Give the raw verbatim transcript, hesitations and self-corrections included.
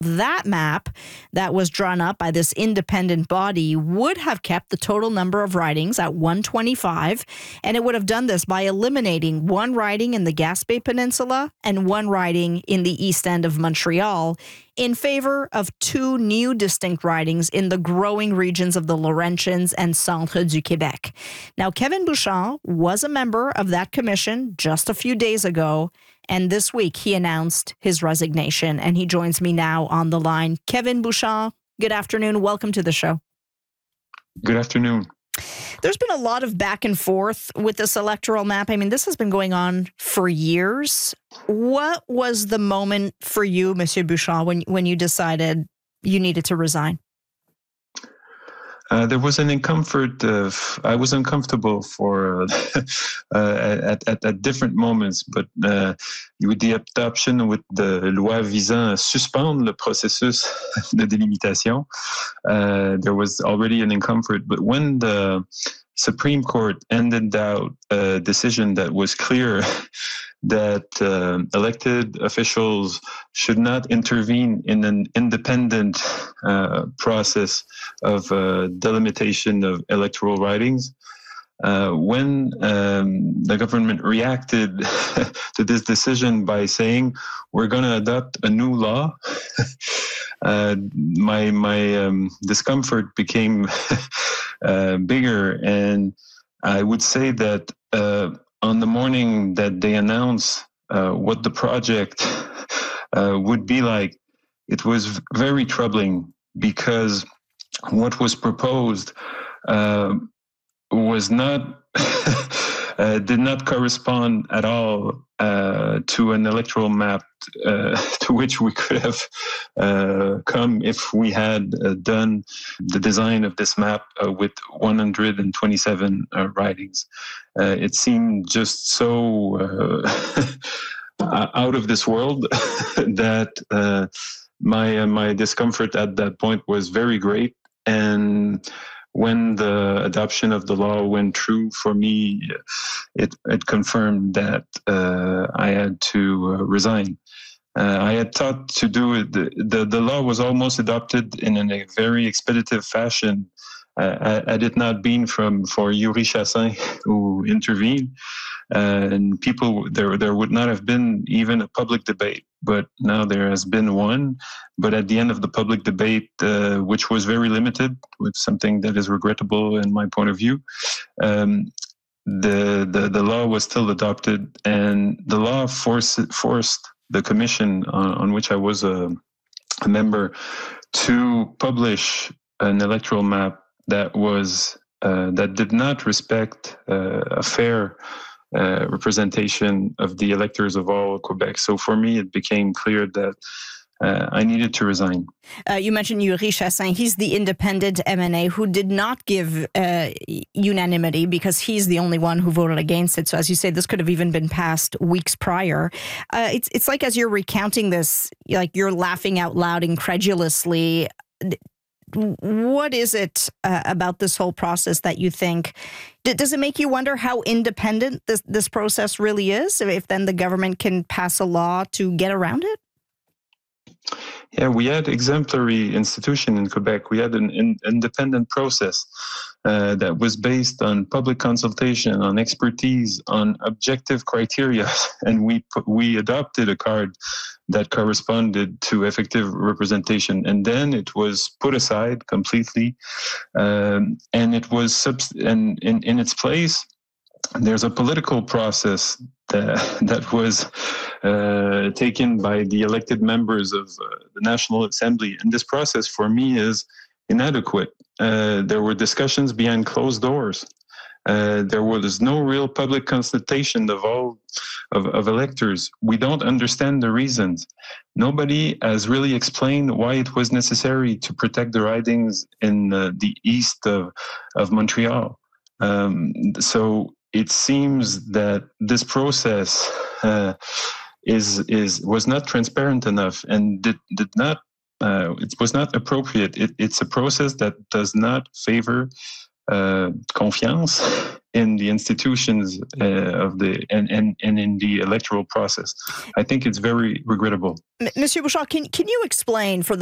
That map that was drawn up by this independent body would have kept the total number of ridings at one hundred twenty-five, and it would have done this by eliminating one riding in the Gaspé Peninsula and one riding in the east end of Montreal in favor of two new distinct ridings in the growing regions of the Laurentians and Centre du Québec. Now, Kevin Bouchard was a member of that commission just a few days ago, and this week he announced his resignation, and he joins me now on the line. Kevin Bouchard, good afternoon. Welcome to the show. Good afternoon. There's been a lot of back and forth with this electoral map. I mean, this has been going on for years. What was the moment for you, Monsieur Bouchard, when, when you decided you needed to resign? Uh, there was an uncomfort of, I was uncomfortable for uh, at, at, at different moments, but uh, with the adoption with the loi visant à suspendre le processus de délimitation, uh, there was already an uncomfort. But when the Supreme Court ended out a decision that was clear that uh, elected officials should not intervene in an independent uh, process of uh, delimitation of electoral ridings. Uh, when um, the government reacted to this decision by saying, we're going to adopt a new law, uh, my my um, discomfort became uh, bigger. And I would say that uh, on the morning that they announced uh, what the project uh, would be like, it was very troubling because what was proposed uh, was not uh, did not correspond at all uh, to an electoral map uh, to which we could have uh, come if we had uh, done the design of this map uh, with one hundred twenty-seven uh, ridings. Uh, it seemed just so uh, out of this world that uh, my uh, my discomfort at that point was very great. And when the adoption of the law went through, for me, it it confirmed that uh, I had to uh, resign. Uh, I had thought to do it. The, the, the law was almost adopted in a very expeditive fashion. Uh, had it not been from for Yuri Chassin who intervened, uh, and people there there would not have been even a public debate. But now there has been one. But at the end of the public debate, uh, which was very limited, with something that is regrettable in my point of view, um, the, the the law was still adopted, and the law forced forced the commission on, on which I was a, a member to publish an electoral map that was uh, that did not respect uh, a fair uh, representation of the electors of all Quebec. So for me, it became clear that uh, I needed to resign. Uh, you mentioned Yuri Chassin. He's the independent M N A who did not give uh, unanimity because he's the only one who voted against it. So as you say, this could have even been passed weeks prior. Uh, it's it's like as you're recounting this, like you're laughing out loud incredulously. What is it uh, about this whole process that you think, d- does it make you wonder how independent this, this process really is? If then the government can pass a law to get around it? Yeah, we had exemplary institution in Quebec. We had an in, independent process uh, that was based on public consultation, on expertise, on objective criteria, and we we adopted a card that corresponded to effective representation, and then it was put aside completely, um, and it was subs- and in in its place. There's a political process that, that was uh, taken by the elected members of uh, the National Assembly. And this process, for me, is inadequate. Uh, there were discussions behind closed doors. Uh, there was no real public consultation of all of, of electors. We don't understand the reasons. Nobody has really explained why it was necessary to protect the ridings in uh, the east of, of Montreal. Um, so it seems that this process uh, is is was not transparent enough and did did not uh, it was not appropriate. It, it's a process that does not favor uh, confiance in the institutions uh, of the and, and, and in the electoral process. I think it's very regrettable. M- Monsieur Bouchard, can, can you explain for